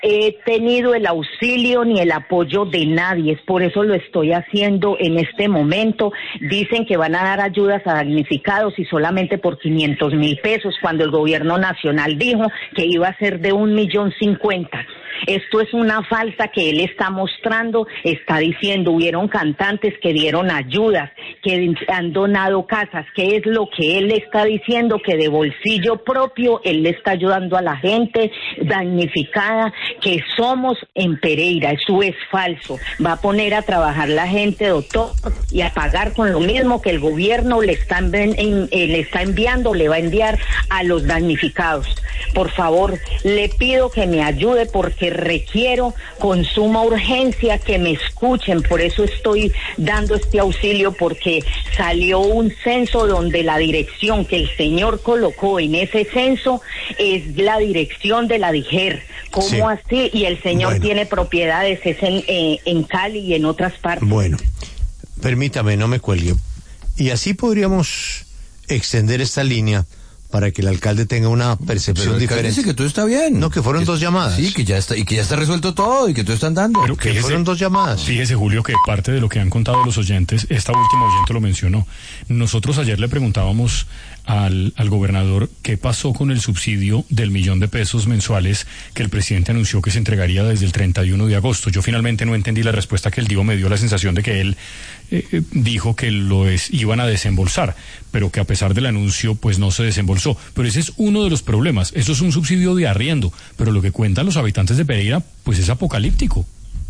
he tenido el auxilio ni el apoyo de nadie, es por eso lo estoy haciendo en este momento. Dicen que van a dar ayudas a damnificados y solamente por 500,000 pesos, cuando el gobierno nacional dijo que iba a ser de 1,50,000. Esto es una falsa que él está mostrando, está diciendo, hubieron cantantes que dieron ayudas, que han donado casas, que es lo que él está diciendo, que de bolsillo propio él le está ayudando a la gente damnificada, que somos en Pereira. Eso es falso. Va a poner a trabajar la gente, doctor, y a pagar con lo mismo que el gobierno le está enviando, le va a enviar a los damnificados. Por favor, le pido que me ayude porque requiero con suma urgencia que me escuchen. Por eso estoy dando este auxilio, porque salió un censo donde la dirección que el señor colocó en ese censo es la dirección de la DIJER. ¿Cómo sí? Así? Y el señor tiene propiedades en Cali y en otras partes. Bueno, permítame, no me cuelgue. Y así podríamos extender esta línea para que el alcalde tenga una percepción diferente. Dice que todo está bien. No, que fueron 2 llamadas. Sí, que ya está, y que ya está resuelto todo, y que todo está andando. Pero que fueron 2 llamadas. Fíjese, Julio, que parte de lo que han contado los oyentes, esta última oyente lo mencionó. Nosotros ayer le preguntábamos al gobernador qué pasó con el subsidio del 1,000,000 de pesos mensuales que el presidente anunció que se entregaría desde el 31 de agosto. Yo finalmente no entendí la respuesta que él dio, me dio la sensación de que él dijo que iban a desembolsar, pero que a pesar del anuncio pues no se desembolsó. Pero ese es uno de los problemas. Eso es un subsidio de arriendo, pero lo que cuentan los habitantes de Pereira pues es apocalíptico.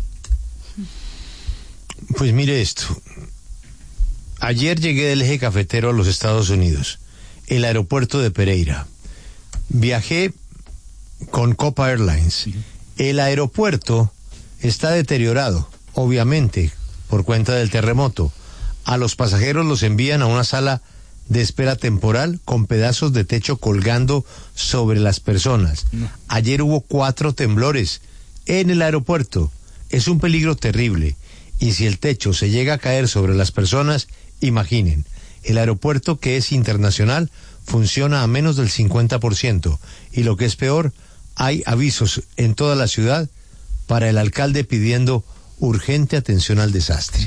Pues mire esto. Ayer llegué del eje cafetero a los Estados Unidos, el aeropuerto de Pereira. Viajé con Copa Airlines. Sí. El aeropuerto está deteriorado, obviamente, por cuenta del terremoto. A los pasajeros los envían a una sala de espera temporal con pedazos de techo colgando sobre las personas. No. Ayer hubo 4 temblores en el aeropuerto. Es un peligro terrible. Y si el techo se llega a caer sobre las personas, imaginen, el aeropuerto, que es internacional, funciona a menos del 50%. Y lo que es peor, hay avisos en toda la ciudad para el alcalde pidiendo urgente atención al desastre.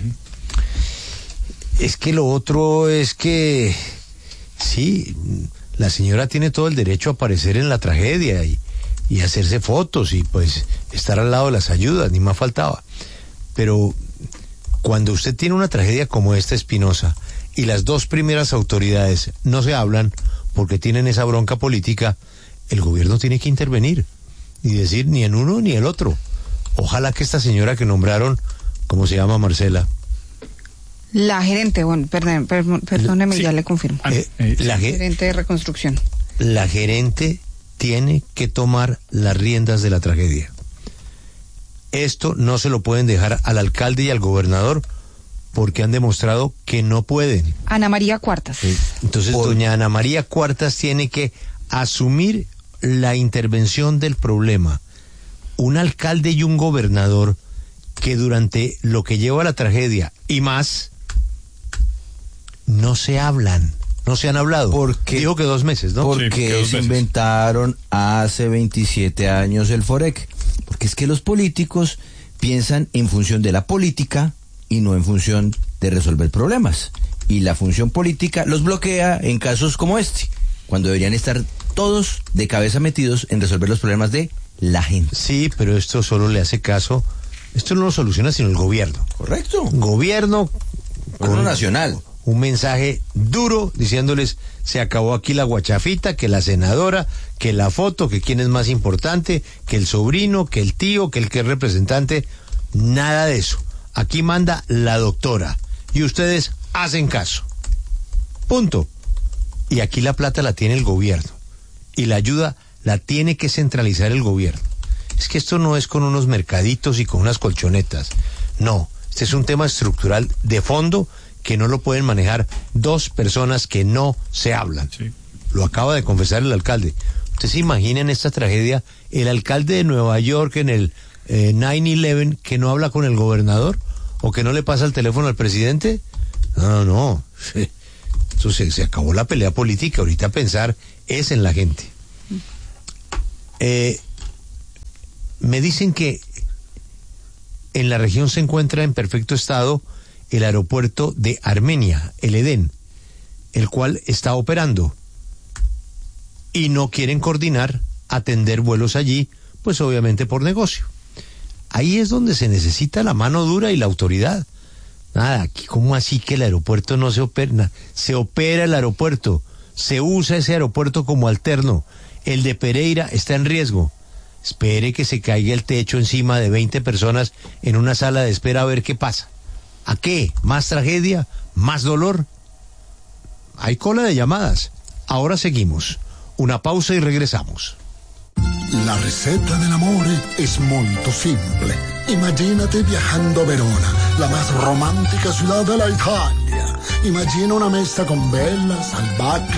Es que lo otro es que, sí, la señora tiene todo el derecho a aparecer en la tragedia y hacerse fotos y pues estar al lado de las ayudas, ni más faltaba. Pero cuando usted tiene una tragedia como esta, Espinosa, y las 2 primeras autoridades no se hablan porque tienen esa bronca política, el gobierno tiene que intervenir y decir ni en uno ni el otro. Ojalá que esta señora que nombraron, ¿cómo se llama, Marcela? La gerente, bueno, perdóneme, sí. Ya le confirmo. La gerente de reconstrucción. La gerente tiene que tomar las riendas de la tragedia. Esto no se lo pueden dejar al alcalde y al gobernador porque han demostrado que no pueden. Ana María Cuartas. Entonces, doña Ana María Cuartas tiene que asumir la intervención del problema. Un alcalde y un gobernador que durante lo que lleva la tragedia y más no se hablan, no se han hablado. Porque dijo que 2 meses, ¿no? Porque sí, se inventaron hace 27 años el FOREC. Porque es que los políticos piensan en función de la política y no en función de resolver problemas. Y la función política los bloquea en casos como este, cuando deberían estar todos de cabeza metidos en resolver los problemas de la gente. Sí, pero esto solo le hace caso, esto no lo soluciona sino el gobierno. Correcto. Gobierno nacional. Un mensaje duro diciéndoles se acabó aquí la guachafita, que la senadora, que la foto, que quién es más importante, que el sobrino, que el tío, que el que es representante. Nada de eso. Aquí manda la doctora y ustedes hacen caso. Punto. Y aquí la plata la tiene el gobierno y la ayuda la tiene que centralizar el gobierno. Es que esto no es con unos mercaditos y con unas colchonetas. No, este es un tema estructural de fondo que no lo pueden manejar 2 personas que no se hablan. Sí. Lo acaba de confesar el alcalde. ¿Ustedes se imaginan esta tragedia? El alcalde de Nueva York en el 9/11 que no habla con el gobernador o que no le pasa el teléfono al presidente. No. Eso se acabó la pelea política. Ahorita pensar es en la gente. Me dicen que en la región se encuentra en perfecto estado el aeropuerto de Armenia, el Edén, el cual está operando. Y no quieren coordinar, atender vuelos allí, pues obviamente por negocio. Ahí es donde se necesita la mano dura y la autoridad. Nada, aquí, ¿cómo así que el aeropuerto no se opera? Se opera el aeropuerto, se usa ese aeropuerto como alterno. El de Pereira está en riesgo. Espere que se caiga el techo encima de 20 personas en una sala de espera a ver qué pasa. ¿A qué? ¿Más tragedia? ¿Más dolor? Hay cola de llamadas. Ahora seguimos. Una pausa y regresamos. La ricetta dell'amore es molto simple. Imagínate viajando a Verona, la más romántica ciudad de la Italia. Imagina una mesa con velas, albahaca,